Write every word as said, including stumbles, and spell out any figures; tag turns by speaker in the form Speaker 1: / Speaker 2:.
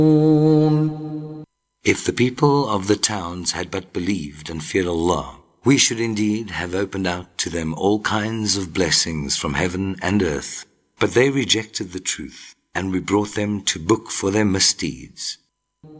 Speaker 1: If the people of the towns had but believed and feared Allah, we should indeed have opened out to them all kinds of blessings from heaven and earth. But they rejected the truth, and we brought them to book for their misdeeds.